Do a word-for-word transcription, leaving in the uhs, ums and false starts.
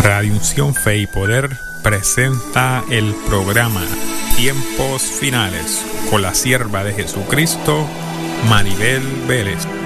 Radio Unción Fe y Poder presenta el programa Tiempos Finales con la sierva de Jesucristo, Maribel Vélez.